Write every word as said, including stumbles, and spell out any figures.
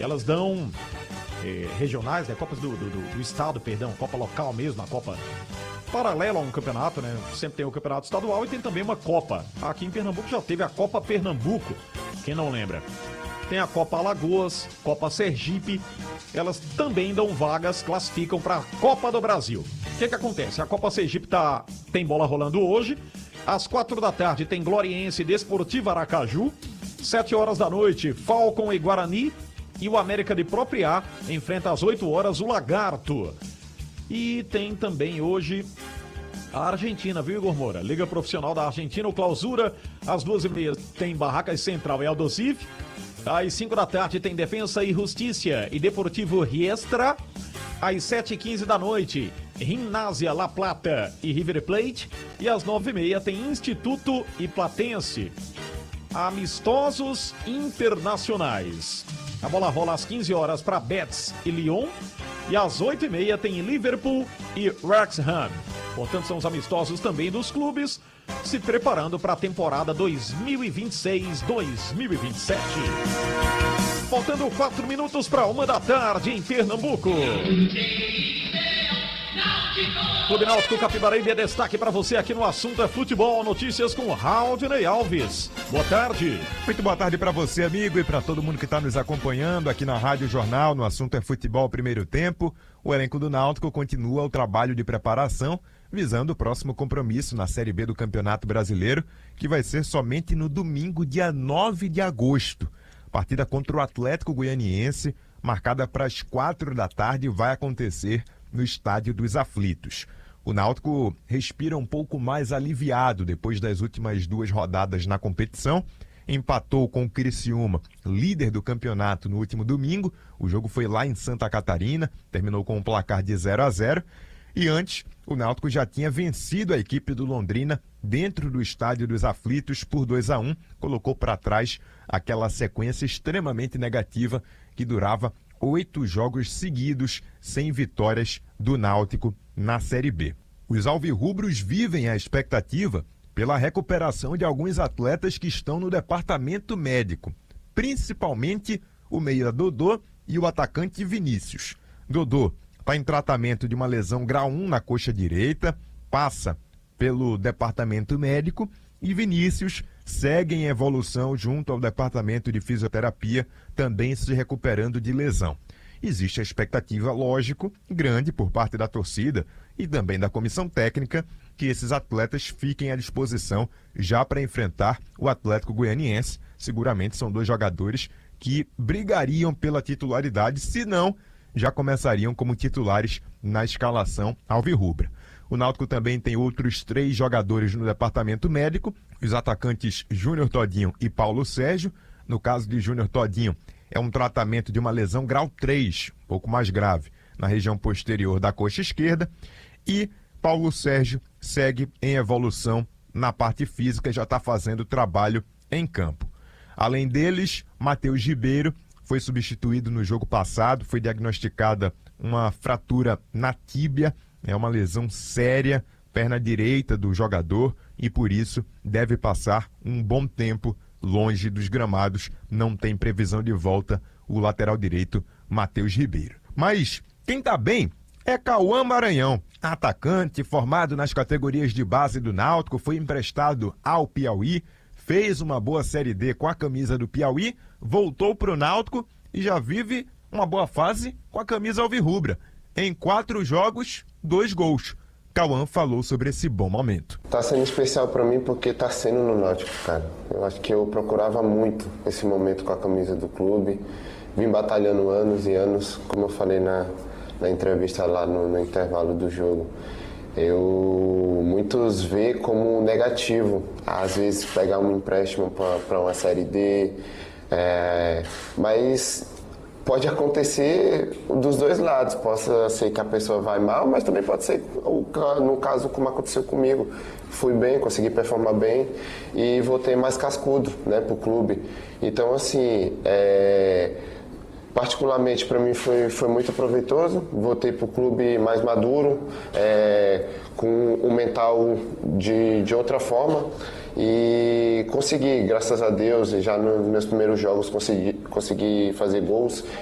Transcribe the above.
elas dão eh, regionais, né? Copas do, do, do estado, perdão, Copa local mesmo, a Copa paralela a um campeonato, né? Sempre tem o campeonato estadual e tem também uma Copa. Aqui em Pernambuco já teve a Copa Pernambuco, quem não lembra. Tem a Copa Alagoas, Copa Sergipe, elas também dão vagas, classificam para a Copa do Brasil. O que que acontece? A Copa Sergipe tá, tem bola rolando hoje, às quatro da tarde tem Gloriense e Desportiva Aracaju, sete horas da noite, Falcon e Guarani, e o América de Propriá enfrenta às oito horas o Lagarto. E tem também hoje a Argentina, viu, Igor Moura? Liga Profissional da Argentina, o Clausura, às duas e meia tem Barracas Central e Aldo Civi. Às cinco da tarde tem Defensa e Justiça e Deportivo Riestra. Às sete e quinze da noite, Gimnasia La Plata e River Plate. E às nove e meia tem Instituto e Platense. Amistosos internacionais. A bola rola às quinze horas para Betis e Lyon. E às oito e meia tem Liverpool e Wrexham. Portanto, são os amistosos também dos clubes se preparando para a temporada dois mil e vinte e seis dois mil e vinte e sete. Faltando quatro minutos para uma da tarde em Pernambuco. Clube Náutico Capibaribe é destaque para você aqui no Assunto é Futebol. Notícias com Raudinei Alves. Boa tarde. Muito boa tarde para você, amigo, e para todo mundo que está nos acompanhando aqui na Rádio Jornal, no Assunto é Futebol Primeiro Tempo. O elenco do Náutico continua o trabalho de preparação, visando o próximo compromisso na Série B do Campeonato Brasileiro, que vai ser somente no domingo, dia nove de agosto. Partida contra o Atlético Goianiense, marcada para as quatro da tarde, vai acontecer no Estádio dos Aflitos. O Náutico respira um pouco mais aliviado depois das últimas duas rodadas na competição. Empatou com o Criciúma, líder do campeonato, no último domingo. O jogo foi lá em Santa Catarina, terminou com um placar de zero a zero. E antes, o Náutico já tinha vencido a equipe do Londrina dentro do Estádio dos Aflitos por dois a um. Colocou para trás aquela sequência extremamente negativa que durava oito jogos seguidos sem vitórias do Náutico na Série B. Os alvirrubros vivem a expectativa pela recuperação de alguns atletas que estão no departamento médico, principalmente o meia Dodô e o atacante Vinícius. Dodô está em tratamento de uma lesão grau um na coxa direita, passa pelo departamento médico, e Vinícius segue em evolução junto ao departamento de fisioterapia, também se recuperando de lesão. Existe a expectativa, lógico, grande por parte da torcida e também da comissão técnica, que esses atletas fiquem à disposição já para enfrentar o Atlético Goianiense. Seguramente são dois jogadores que brigariam pela titularidade, se não, já começariam como titulares na escalação alvirrubra. O Náutico também tem outros três jogadores no departamento médico, os atacantes Júnior Todinho e Paulo Sérgio. No caso de Júnior Todinho, é um tratamento de uma lesão grau três, um pouco mais grave, na região posterior da coxa esquerda. E Paulo Sérgio segue em evolução na parte física, já está fazendo trabalho em campo. Além deles, Matheus Ribeiro foi substituído no jogo passado, foi diagnosticada uma fratura na tíbia, é uma lesão séria, perna direita do jogador, e por isso deve passar um bom tempo longe dos gramados. Não tem previsão de volta o lateral direito Matheus Ribeiro. Mas quem tá bem é Cauã Maranhão, atacante formado nas categorias de base do Náutico, foi emprestado ao Piauí, fez uma boa Série D com a camisa do Piauí, voltou pro Náutico e já vive uma boa fase com a camisa alvirrubra. Em quatro jogos, dois gols. Cauã falou sobre esse bom momento. Tá sendo especial para mim porque tá sendo no Náutico, cara. Eu acho que eu procurava muito esse momento com a camisa do clube. Vim batalhando anos e anos, como eu falei na, na entrevista lá no, no intervalo do jogo. Eu, muitos vê como negativo, às vezes pegar um empréstimo para uma Série D, é, mas pode acontecer dos dois lados. Pode ser que a pessoa vai mal, mas também pode ser, no caso, como aconteceu comigo. Fui bem, consegui performar bem e voltei mais cascudo, né, para o clube. Então, assim, é, particularmente para mim foi, foi muito proveitoso. Voltei para o clube mais maduro, é, com um mental de, de outra forma. E consegui, graças a Deus, já nos meus primeiros jogos consegui, consegui fazer gols